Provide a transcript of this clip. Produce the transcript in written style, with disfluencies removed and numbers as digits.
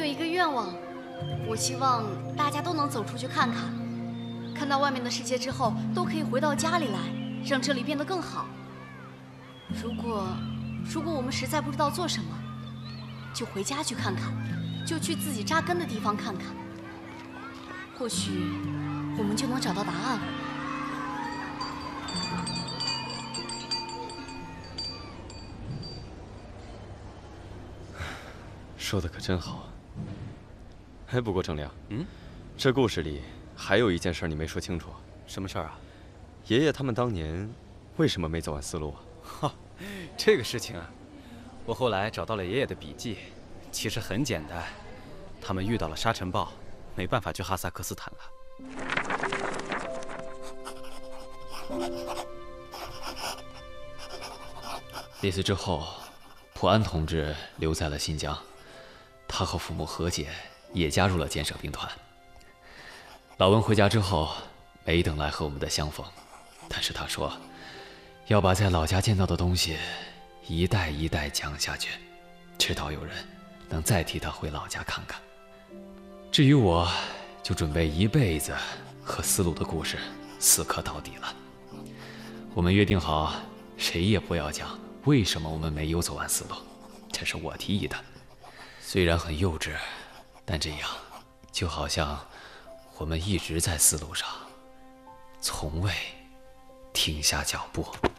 有一个愿望，我希望大家都能走出去看看，看到外面的世界之后，都可以回到家里来，让这里变得更好。如果我们实在不知道做什么，就回家去看看，就去自己扎根的地方看看，或许我们就能找到答案。 说的可真好。哎，不过郑亮，这故事里还有一件事你没说清楚。 什么事儿啊？ 爷爷他们当年为什么没走完丝路啊？ 哈，这个事情啊，我后来找到了爷爷的笔记，其实很简单，他们遇到了沙尘暴，没办法去哈萨克斯坦了。 那次之后，普安同志留在了新疆，他和父母和解，也加入了建设兵团。老文回家之后，没等来和我们的相逢，但是他说，要把在老家见到的东西一代一代讲下去，直到有人能再替他回老家看看。至于我，就准备一辈子和丝路的故事死磕到底了。我们约定好，谁也不要讲为什么我们没有走完丝路，这是我提议的。虽然很幼稚，但这样就好像我们一直在丝路上，从未停下脚步。